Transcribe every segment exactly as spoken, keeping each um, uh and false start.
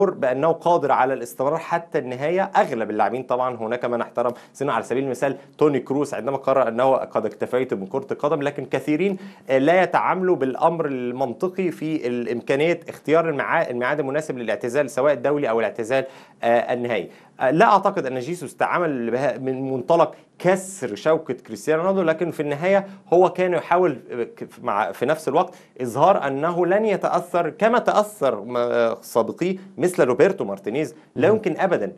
بأنه قادر على الاستمرار حتى النهاية. أغلب اللاعبين طبعا، هناك من احترم سنه، على سبيل المثال توني كروس عندما قرر أنه قد اكتفيت من كرة القدم، لكن كثيرين لا يتعاملوا بالأمر المنطقي في الإمكانية اختيار الميعاد المناسب للاعتزال سواء الدولي أو الاعتزال النهائي. لا أعتقد أن جيسوس تعامل من منطلق كسر شوكة كريستيانو رونالدو، لكن في النهاية هو كان يحاول مع في نفس الوقت إظهار أنه لن يتأثر كما تأثر سابقيه مثل روبرتو مارتينيز. لا يمكن أبدا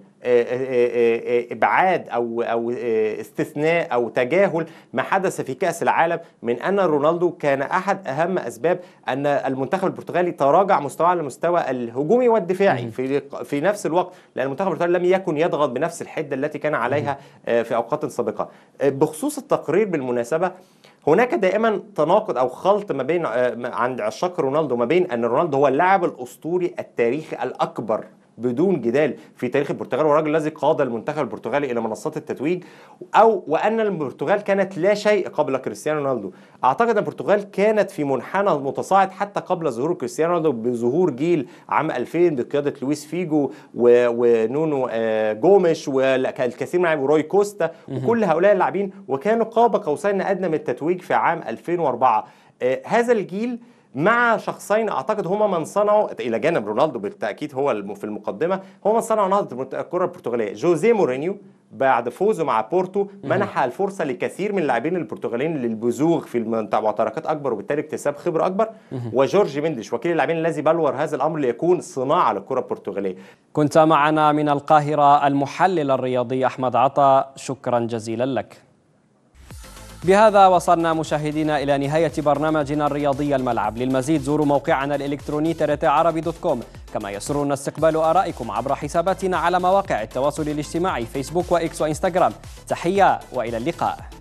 إبعاد أو أو استثناء أو تجاهل ما حدث في كأس العالم من أن رونالدو كان أحد أهم أسباب أن المنتخب البرتغالي تراجع مستواه على المستوى الهجومي والدفاعي في في نفس الوقت، لأن المنتخب البرتغالي لم يكن يضغط بنفس الحدة التي كان عليها في أوقات سابقة. بخصوص التقرير بالمناسبة، هناك دائما تناقض او خلط ما بين عند عشاق رونالدو ما بين ان رونالدو هو اللاعب الاسطوري التاريخي الاكبر بدون جدال في تاريخ البرتغال، والراجل الذي قاد المنتخب البرتغالي الى منصات التتويج، او وان البرتغال كانت لا شيء قبل كريستيانو رونالدو. اعتقد ان البرتغال كانت في منحنى متصاعد حتى قبل ظهور كريستيانو رونالدو، بظهور جيل عام ألفين بقياده لويس فيجو ونونو جوميش والكثير من روي كوستا وكل هؤلاء اللاعبين، وكانوا قاب قوسين ادنى من التتويج في عام ألفين وأربعة. هذا الجيل مع شخصين اعتقد هما من صنعوا، الى جانب رونالدو بالتاكيد هو في المقدمه، هو من صنعوا نهضه الكره البرتغاليه. جوزيه مورينيو بعد فوزه مع بورتو منح الفرصه لكثير من اللاعبين البرتغاليين للبزوغ في معتركات اكبر وبالتالي اكتساب خبره اكبر، وجورج مينديش وكيل اللاعبين الذي بلور هذا الامر ليكون صناعه للكره البرتغاليه. كنت معنا من القاهره المحلل الرياضي احمد عطا، شكرا جزيلا لك. بهذا وصلنا مشاهدينا إلى نهاية برنامجنا الرياضي الملعب. للمزيد زوروا موقعنا الإلكتروني ترت عربي دوت كوم، كما يسرنا استقبال آرائكم عبر حساباتنا على مواقع التواصل الاجتماعي فيسبوك وإكس وإنستغرام. تحية وإلى اللقاء.